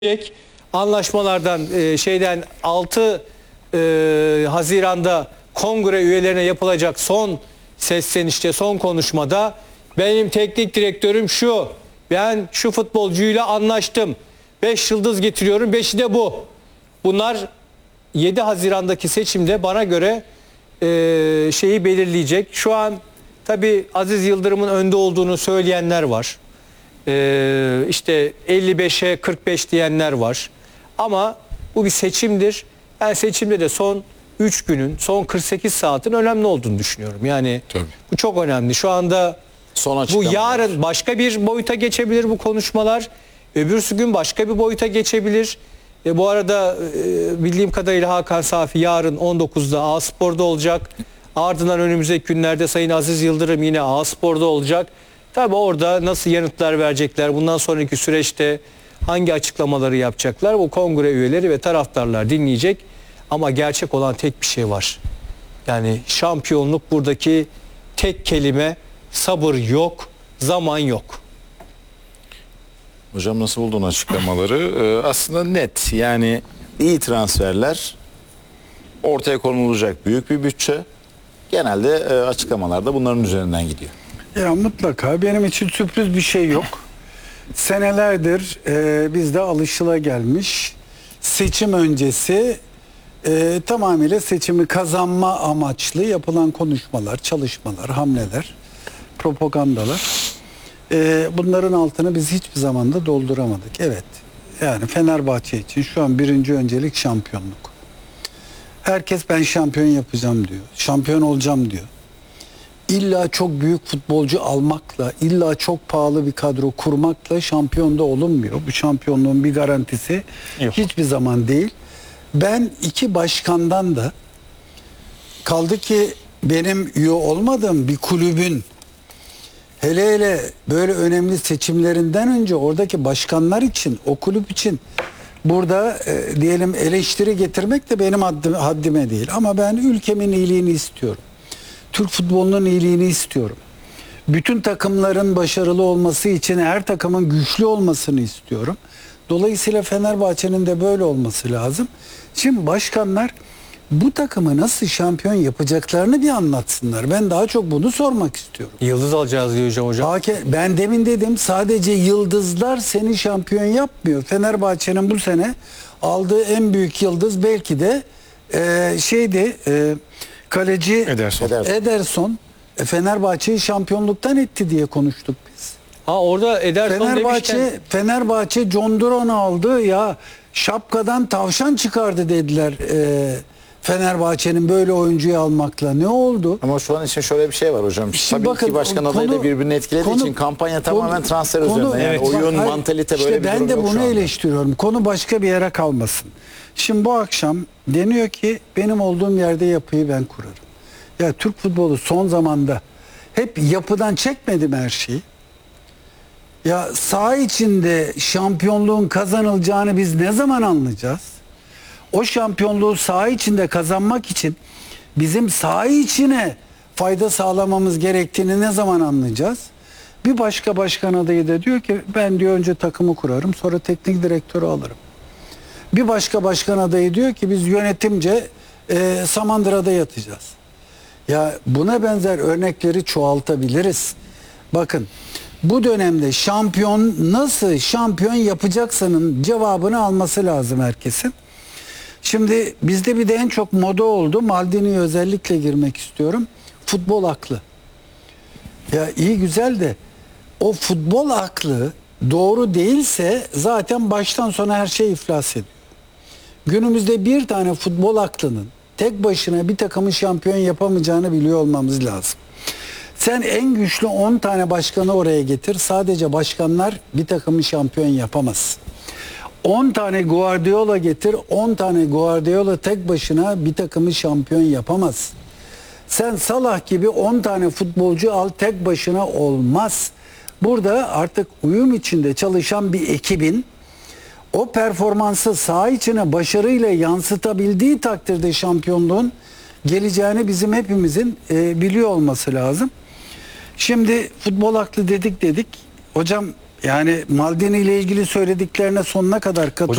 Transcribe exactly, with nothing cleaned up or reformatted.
Anlaşmalardan e, şeyden altı e, Haziran'da kongre üyelerine yapılacak son seslenişte, son konuşmada benim teknik direktörüm şu, ben şu futbolcuyla anlaştım, beş yıldız getiriyorum, beşi de bu. Bunlar yedi Haziran'daki seçimde bana göre e, şeyi belirleyecek. Şu an tabii Aziz Yıldırım'ın önde olduğunu söyleyenler var. E, işte elli beşe kırk beş diyenler var. Ama bu bir seçimdir. Yani seçimde de son üç günün, son kırk sekiz saatin önemli olduğunu düşünüyorum. Yani Tabii. bu çok önemli. Şu anda Son bu yarın başka bir boyuta geçebilir bu konuşmalar. Öbürsü gün başka bir boyuta geçebilir. E, bu arada e, bildiğim kadarıyla Hakan Safi yarın on dokuzda A-Spor'da olacak. Ardından önümüzdeki günlerde Sayın Aziz Yıldırım yine A-Spor'da olacak. Tabii orada nasıl yanıtlar verecekler, bundan sonraki süreçte hangi açıklamaları yapacaklar, bu kongre üyeleri ve taraftarlar dinleyecek. Ama gerçek olan tek bir şey var. Yani şampiyonluk buradaki tek kelime, sabır yok, zaman yok. Hocam nasıl buldun açıklamaları? Ee, aslında net, yani iyi transferler, ortaya konulacak büyük bir bütçe. Genelde e, açıklamalarda bunların üzerinden gidiyor. Ya mutlaka benim için sürpriz bir şey yok. Senelerdir e, bizde alışılagelmiş seçim öncesi e, tamamıyla seçimi kazanma amaçlı yapılan konuşmalar, çalışmalar, hamleler, propagandalar. E, bunların altını biz hiçbir zaman da dolduramadık. Evet, yani Fenerbahçe için şu an birinci öncelik şampiyonluk. Herkes ben şampiyon yapacağım diyor, şampiyon olacağım diyor. İlla çok büyük futbolcu almakla, illa çok pahalı bir kadro kurmakla şampiyon da olunmuyor. Bu şampiyonluğun bir garantisi yok. Hiçbir zaman değil. Ben iki başkandan da, kaldı ki benim üye olmadığım bir kulübün hele hele böyle önemli seçimlerinden önce oradaki başkanlar için, o kulüp için burada e, diyelim eleştiri getirmek de benim haddim, haddime değil. Ama ben ülkemin iyiliğini istiyorum. Türk futbolunun iyiliğini istiyorum. Bütün takımların başarılı olması için her takımın güçlü olmasını istiyorum. Dolayısıyla Fenerbahçe'nin de böyle olması lazım. Şimdi başkanlar bu takımı nasıl şampiyon yapacaklarını bir anlatsınlar. Ben daha çok bunu sormak istiyorum. Yıldız alacağız diyor hocam. hocam. Ben demin dedim, sadece yıldızlar seni şampiyon yapmıyor. Fenerbahçe'nin bu sene aldığı en büyük yıldız belki de e, şeydi... E, kaleci Ederson. Ederson e, Fenerbahçe'yi şampiyonluktan etti diye konuştuk biz. Ha orada Ederson Fenerbahçe demişken... Fenerbahçe John Duran'ı aldı ya, şapkadan tavşan çıkardı dediler e, Fenerbahçe'nin böyle oyuncuyu almakla. Ne oldu? Ama şu an için şöyle bir şey var hocam. İşte Tabii bakın, ki başkan adayıyla birbirini etkilediği konu, için kampanya konu, tamamen transfer konu, üzerine. Yani evet. oyun, Hayır, mantalite işte böyle bir ben durum de yok bunu şu anda. eleştiriyorum. Konu başka bir yere kalmasın. Şimdi bu akşam deniyor ki benim olduğum yerde yapıyı ben kurarım. Ya Türk futbolu son zamanda hep yapıdan çekmedi mi her şeyi? Ya saha içinde şampiyonluğun kazanılacağını biz ne zaman anlayacağız? O şampiyonluğu saha içinde kazanmak için bizim saha içine fayda sağlamamız gerektiğini ne zaman anlayacağız? Bir başka başkan adayı da diyor ki ben diyor önce takımı kurarım, sonra teknik direktörü alırım. Bir başka başkan adayı diyor ki biz yönetimce e, Samandıra'da yatacağız. Ya buna benzer örnekleri çoğaltabiliriz. Bakın, bu dönemde şampiyon nasıl şampiyon yapacaksanın cevabını alması lazım herkesin. Şimdi bizde bir de en çok moda oldu. Maldini'ye özellikle girmek istiyorum. Futbol aklı. Ya iyi güzel de o futbol aklı doğru değilse zaten baştan sona her şey iflas ediyor. Günümüzde bir tane futbol aklının tek başına bir takımı şampiyon yapamayacağını biliyor olmamız lazım. Sen en güçlü on tane başkanı oraya getir. Sadece başkanlar bir takımı şampiyon yapamaz. on tane Guardiola getir. on tane Guardiola tek başına bir takımı şampiyon yapamaz. Sen Salah gibi on tane futbolcu al, tek başına olmaz. Burada artık uyum içinde çalışan bir ekibin o performansı saha içine başarıyla yansıtabildiği takdirde şampiyonluğun geleceğini bizim hepimizin e, biliyor olması lazım. Şimdi futbol aklı dedik dedik. Hocam yani Maldini ile ilgili söylediklerine sonuna kadar katılıyorum.